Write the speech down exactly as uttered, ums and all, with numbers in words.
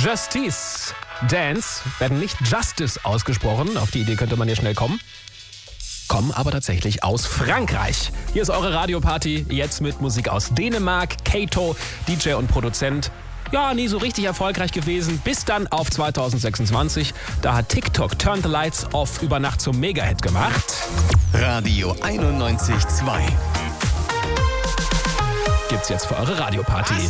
Justice Dance werden nicht Justice ausgesprochen. Auf die Idee könnte man ja schnell kommen. Kommen aber tatsächlich aus Frankreich. Hier ist eure Radioparty, jetzt mit Musik aus Dänemark. Kato, D J und Produzent. Ja, nie so richtig erfolgreich gewesen, bis dann auf zwanzig sechsundzwanzig. Da hat TikTok Turn the Lights Off über Nacht zum Mega-Hit gemacht. Radio einundneunzig Komma zwei. Gibt's jetzt für eure Radioparty.